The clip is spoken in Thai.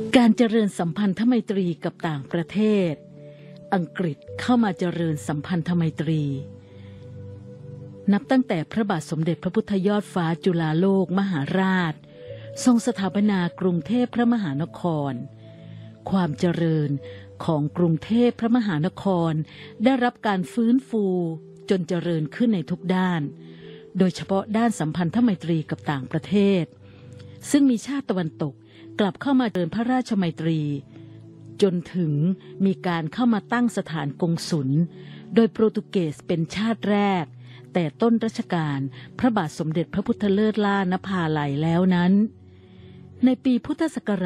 การเจริญสัมพันธไมตรีกับต่างประเทศอังกฤษเข้ามาเจริญสัมพันธไมตรีนับตั้งแต่พระบาทสมเด็จพระพุทธยอดฟ้าจุฬาโลกมหาราชทรงสถาปนากรุงเทพพระมหานครความเจริญของกรุงเทพพระมหานครได้รับการฟื้นฟูจนเจริญขึ้นในทุกด้านโดยเฉพาะด้านสัมพันธไมตรีกับต่างประเทศซึ่งมีชาติตะวันตกกลับเข้ามาเดินพระราชไมตรีจนถึงมีการเข้ามาตั้งสถานกงสุลโดยโปรตุเกสเป็นชาติแรกแต่ต้นรัชกาลพระบาทสมเด็จพระพุทธเลิศล่านภาลัยแล้วนั้นในปีพุทธศัก